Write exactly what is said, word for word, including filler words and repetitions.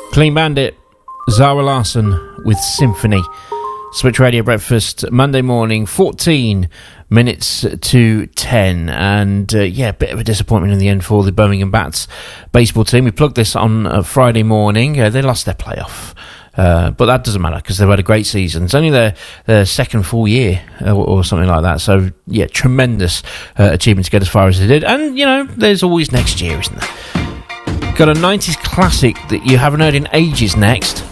Clean Bandit, Zara Larsson with Symphony. Switch Radio Breakfast, Monday morning, fourteen minutes to ten. And uh, yeah, a bit of a disappointment in the end for the Birmingham Bats baseball team. We plugged this on uh, Friday morning. Uh, they lost their playoff. Uh, but that doesn't matter because they've had a great season. It's only their, their second full year uh, or, or something like that. So, yeah, tremendous uh, achievement to get as far as they did. And, you know, there's always next year, isn't there? Got a nineties classic that you haven't heard in ages next.